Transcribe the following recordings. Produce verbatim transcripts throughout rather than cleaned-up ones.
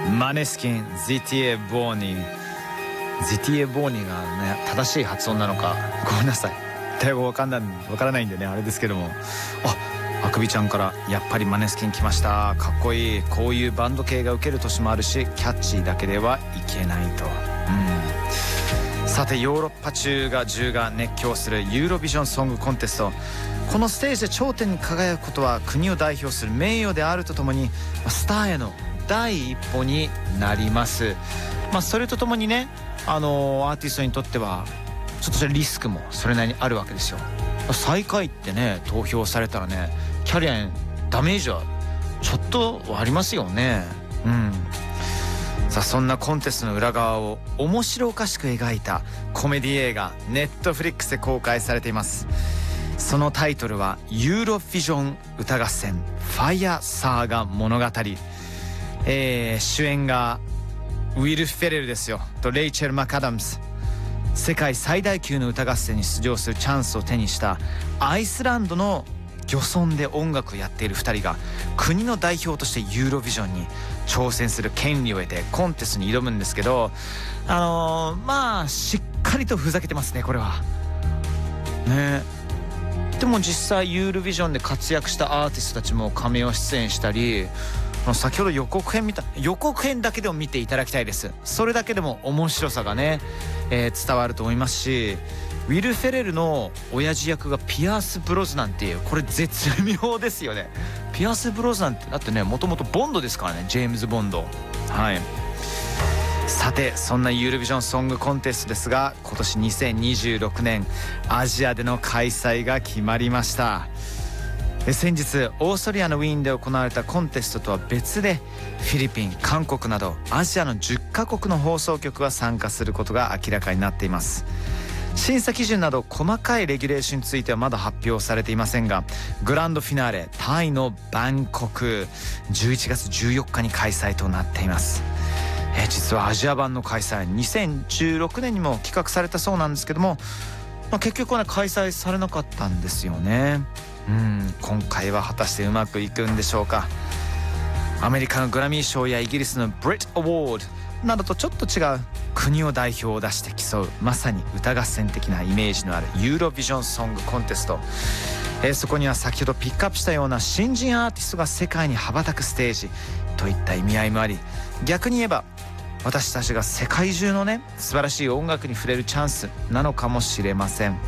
マネスキン ゼッティエ ボーニ ゼッティエ ボーニがね正しい発音なのかごめんなさい、英語わかんないわからないんでねあれですけども、あ、あくびちゃんからやっぱりマネスキン来ました、かっこいい、こういうバンド系が受ける年もあるしキャッチーだけではいけないと。うん、さてヨーロッパ中が中が熱狂するユーロビジョンソングコンテスト、このステージで頂点に輝くことは国を代表する名誉であるとともにスターへの第一歩になります。まあ、それとともにね、あのー、アーティストにとってはちょっとしたリスクもそれなりにあるわけですよ。最下位ってね投票されたらねキャリアにダメージはちょっとありますよね。うん、さあそんなコンテストの裏側を面白おかしく描いたコメディ映画ネットフリックスで公開されています。そのタイトルはユーロビジョン歌合戦ファイアサーガ物語、えー、主演がウィル・フェレルですよとレイチェル・マカダムス。世界最大級の歌合戦に出場するチャンスを手にしたアイスランドの漁村で音楽をやっているふたりが国の代表としてユーロビジョンに挑戦する権利を得てコンテストに挑むんですけど、あのー、まあしっかりとふざけてますねこれはね。でも実際ユーロビジョンで活躍したアーティストたちもカメオ出演したり、先ほど予告編見た予告編だけでも見ていただきたいです。それだけでも面白さがね、えー、伝わると思いますし、ウィル・フェレルの親父役がピアース・ブロズナンっていう、これ絶妙ですよね。ピアース・ブロズナンってだってねもともとボンドですからね、ジェームズ・ボンド。はい、さてそんなユーロビジョンソングコンテストですが、今年にせんにじゅうろくねんアジアでの開催が決まりました。先日オーストリアのウィーンで行われたコンテストとは別でフィリピン、韓国などアジアのじゅっカ国の放送局が参加することが明らかになっています。審査基準など細かいレギュレーションについてはまだ発表されていませんが、グランドフィナーレタイのバンコクじゅういちがつじゅうよっかに開催となっています。え実はアジア版の開催にせんじゅうろくねんにも企画されたそうなんですけども、まあ、結局はね開催されなかったんですよね。うん今回は果たしてうまくいくんでしょうか。アメリカのグラミー賞やイギリスのブリットアワードなどとちょっと違う国を代表を出して競う、まさに歌合戦的なイメージのあるユーロビジョンソングコンテスト、えー、そこには先ほどピックアップしたような新人アーティストが世界に羽ばたくステージといった意味合いもあり、逆に言えば私たちが世界中のね素晴らしい音楽に触れるチャンスなのかもしれません。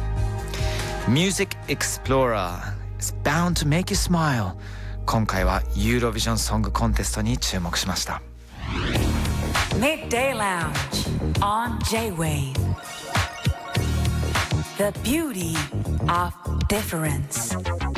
Music Explorer is bound to make you smile。 今回はユーロビジョンソングコンテストに注目しました。 Midday Lounge on J-Wave. The beauty of difference.